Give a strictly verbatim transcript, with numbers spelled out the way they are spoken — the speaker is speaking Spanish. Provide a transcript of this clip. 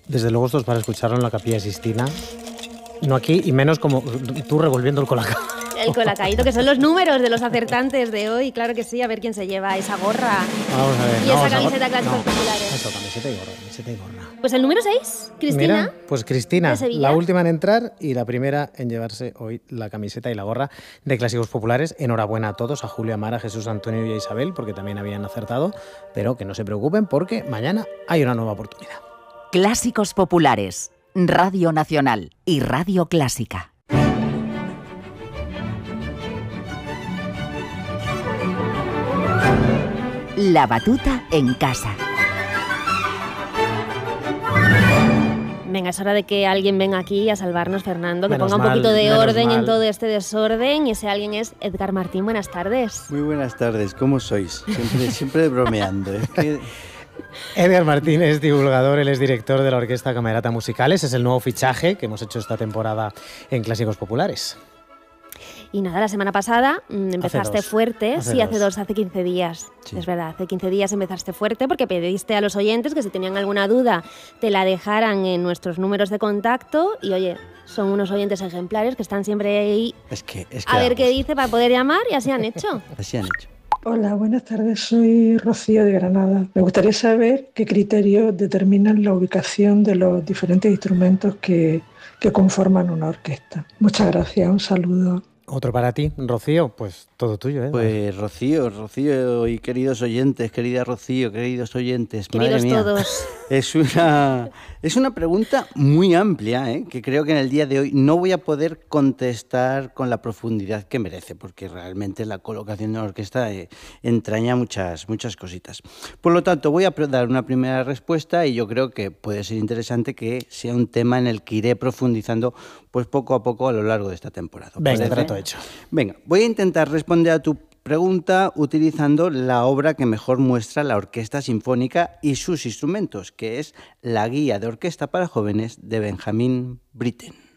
Desde luego esto es para escucharlo en la Capilla Sixtina. No aquí, y menos como tú revolviendo el colacao. El colacaíto, que son los números de los acertantes de hoy. Claro que sí, a ver quién se lleva esa gorra. Vamos a ver. Y no, esa camiseta Clásicos no, Populares. Eso, camiseta y gorra, camiseta y gorra. Pues el número seis, Cristina. Mira, pues Cristina, de Sevilla. la última en entrar y la primera en llevarse hoy la camiseta y la gorra de Clásicos Populares. Enhorabuena a todos, a Julio, a Mara, a Jesús, a Antonio y a Isabel, porque también habían acertado, pero que no se preocupen porque mañana hay una nueva oportunidad. Clásicos Populares, Radio Nacional y Radio Clásica. La batuta en casa. Venga, es hora de que alguien venga aquí a salvarnos, Fernando, que Menos ponga un mal, poquito de menos orden mal. en todo este desorden. Y ese alguien es Edgar Martín. Buenas tardes. Muy buenas tardes, ¿cómo sois? Siempre, siempre bromeando. Es que... Edgar Martín es divulgador, él es director de la Orquesta Camerata Musicales, es el nuevo fichaje que hemos hecho esta temporada en Clásicos Populares. Y nada, la semana pasada mmm, empezaste dos. fuerte, Hace sí, hace dos. dos, hace quince días, Sí. es verdad, hace quince días empezaste fuerte porque pediste a los oyentes que si tenían alguna duda te la dejaran en nuestros números de contacto y oye, son unos oyentes ejemplares que están siempre ahí Es que, es que a ver vamos, qué dice para poder llamar y así han hecho. así han hecho. Hola, buenas tardes. Soy Rocío de Granada. Me gustaría saber qué criterios determinan la ubicación de los diferentes instrumentos que, que conforman una orquesta. Muchas gracias. Un saludo. Otro para ti, Rocío, pues todo tuyo, ¿eh? Pues Rocío, Rocío y queridos oyentes, querida Rocío, queridos oyentes, Queridos madre mía. todos. Es una, es una pregunta muy amplia, ¿eh? Que creo que en el día de hoy no voy a poder contestar con la profundidad que merece, porque realmente la colocación de la orquesta eh, entraña muchas, muchas cositas. Por lo tanto, voy a dar una primera respuesta y yo creo que puede ser interesante que sea un tema en el que iré profundizando pues poco a poco a lo largo de esta temporada. Venga, ¿Parece? trato hecho. Venga, voy a intentar responder a tu pregunta utilizando la obra que mejor muestra la orquesta sinfónica y sus instrumentos, que es La Guía de Orquesta para Jóvenes de Benjamin Britten.